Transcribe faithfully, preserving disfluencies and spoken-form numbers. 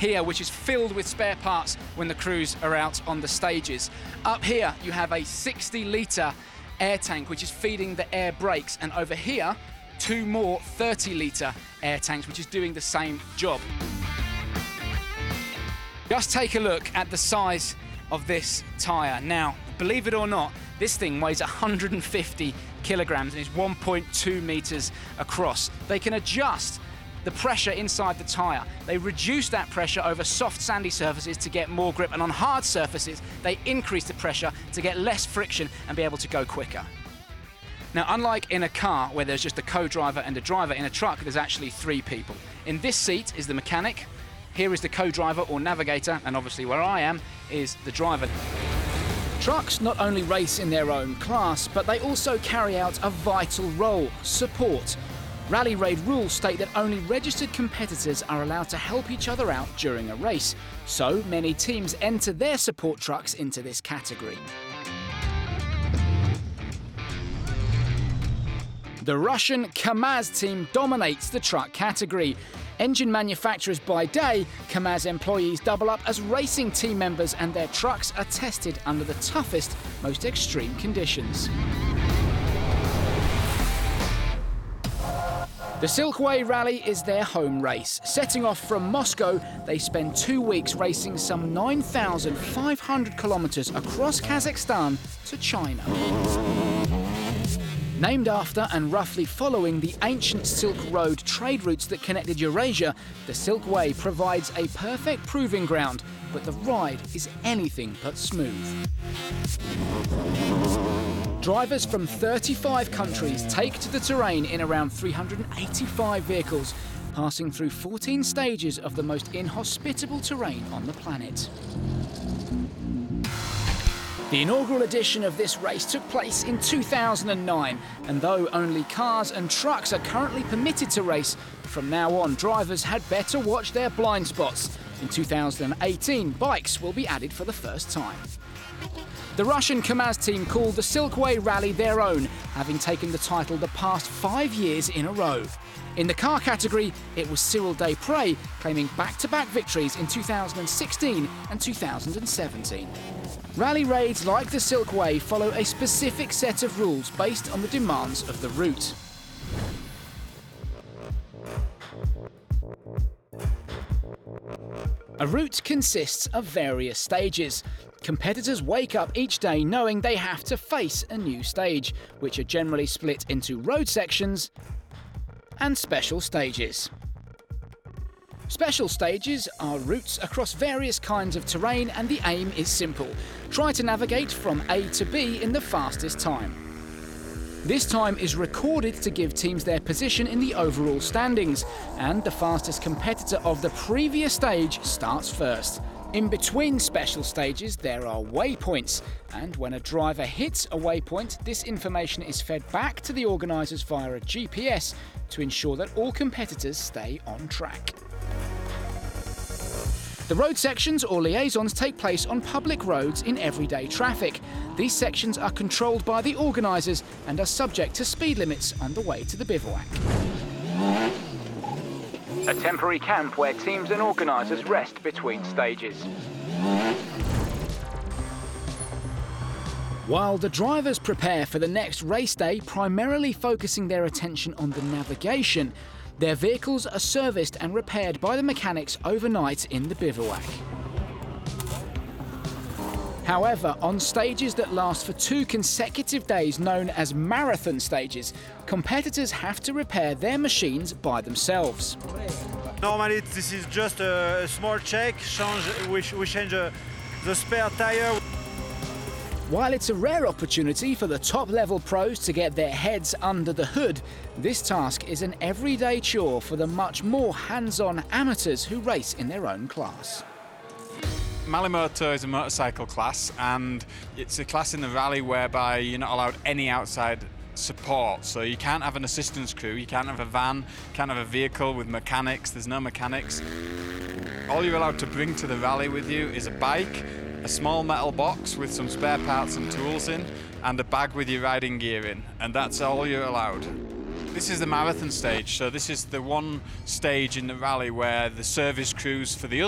here, which is filled with spare parts when the crews are out on the stages. Up here, you have a sixty litre air tank, which is feeding the air brakes. And over here, two more thirty litre air tanks, which is doing the same job. Just take a look at the size of this tyre. Now, believe it or not, this thing weighs one hundred fifty kilograms and is one point two meters across. They can adjust the pressure inside the tyre. They reduce that pressure over soft sandy surfaces to get more grip, and on hard surfaces they increase the pressure to get less friction and be able to go quicker. Now, unlike in a car where there's just a co-driver and a driver, in a truck there's actually three people. In this seat is the mechanic, here is the co-driver or navigator, and obviously where I am is the driver. Trucks not only race in their own class, but they also carry out a vital role: support. Rally Raid rules state that only registered competitors are allowed to help each other out during a race, so many teams enter their support trucks into this category. The Russian KAMAZ team dominates the truck category. Engine manufacturers by day, KAMAZ employees double up as racing team members, and their trucks are tested under the toughest, most extreme conditions. The Silkway Rally is their home race. Setting off from Moscow, they spend two weeks racing some nine thousand five hundred kilometers across Kazakhstan to China. Named after and roughly following the ancient Silk Road trade routes that connected Eurasia, the Silkway provides a perfect proving ground, but the ride is anything but smooth. Drivers from thirty-five countries take to the terrain in around three hundred eighty-five vehicles, passing through fourteen stages of the most inhospitable terrain on the planet. The inaugural edition of this race took place in two thousand nine, and though only cars and trucks are currently permitted to race, from now on drivers had better watch their blind spots. In two thousand eighteen, bikes will be added for the first time. The Russian KAMAZ team called the Silkway Rally their own, having taken the title the past five years in a row. In the car category, it was Cyril Desprez claiming back-to-back victories in two thousand sixteen and two thousand seventeen. Rally raids like the Silkway follow a specific set of rules based on the demands of the route. A route consists of various stages. Competitors wake up each day knowing they have to face a new stage, which are generally split into road sections and special stages. Special stages are routes across various kinds of terrain, and the aim is simple: try to navigate from A to B in the fastest time. This time is recorded to give teams their position in the overall standings, and the fastest competitor of the previous stage starts first. In between special stages there are waypoints, and when a driver hits a waypoint, this information is fed back to the organisers via a G P S to ensure that all competitors stay on track. The road sections or liaisons take place on public roads in everyday traffic. These sections are controlled by the organisers and are subject to speed limits on the way to the bivouac. A temporary camp where teams and organisers rest between stages. While the drivers prepare for the next race day, primarily focusing their attention on the navigation, their vehicles are serviced and repaired by the mechanics overnight in the bivouac. However, on stages that last for two consecutive days, known as marathon stages, competitors have to repair their machines by themselves. Normally this is just a small check, change, we, we change uh, the spare tire. While it's a rare opportunity for the top-level pros to get their heads under the hood, this task is an everyday chore for the much more hands-on amateurs who race in their own class. Malimoto is a motorcycle class, and it's a class in the rally whereby you're not allowed any outside support. So you can't have an assistance crew, you can't have a van, you can't have a vehicle with mechanics, there's no mechanics. All you're allowed to bring to the rally with you is a bike, a small metal box with some spare parts and tools in, and a bag with your riding gear in, and that's all you're allowed. This is the marathon stage, so this is the one stage in the rally where the service crews for the